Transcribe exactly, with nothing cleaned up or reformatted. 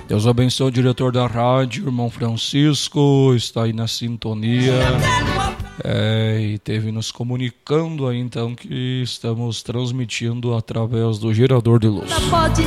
Deus abençoe o diretor da rádio, irmão Francisco, está aí na sintonia. É, e teve nos comunicando aí então que estamos transmitindo através do gerador de luz.